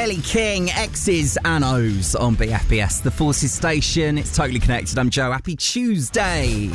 Lily King, X's and O's on BFBS, the Forces station. It's totally connected. I'm Joe. Happy Tuesday.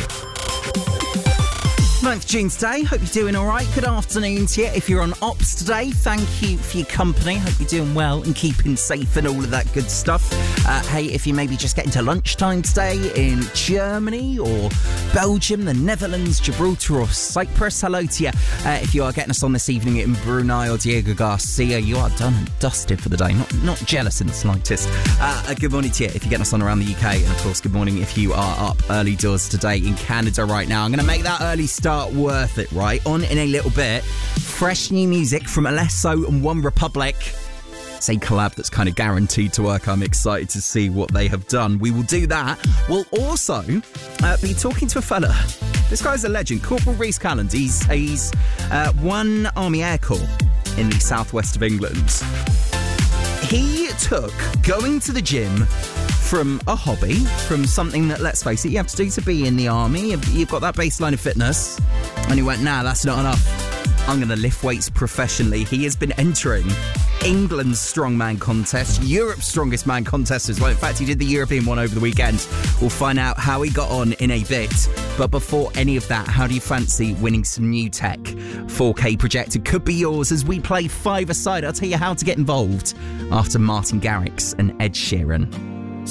9th June today. Hope you're doing all right. Good afternoon to you. If you're on ops today, thank you for your company. Hope you're doing well and keeping safe and all of that good stuff. Hey, if you maybe just getting to lunchtime today in Germany or Belgium, the Netherlands, Gibraltar or Cyprus, hello to you. If you are getting us on this evening in Brunei or Diego Garcia, you are done and dusted for the day. Not jealous in the slightest. Good morning to you if you're getting us on around the UK. And of course, good morning if you are up early doors today in Canada right now. I'm going to make that early start worth it, right? On in a little bit, fresh new music from Alesso and One Republic. It's a collab that's kind of guaranteed to work. I'm excited to see what they have done. We will do that. We'll also be talking to a fella. This guy's a legend, Corporal Reece Calland. He's one Army Air Corps in the southwest of England. He took going to the gym from a hobby, from something that, let's face it, you have to do to be in the army. You've got that baseline of fitness. And he went, nah, that's not enough. I'm going to lift weights professionally. He has been entering England's strongman contest, Europe's strongest man contest as well. In fact, he did the European one over the weekend. We'll find out how he got on in a bit. But before any of that, how do you fancy winning some new tech? 4K projector could be yours as we play five-a-side. I'll tell you how to get involved after Martin Garrix and Ed Sheeran.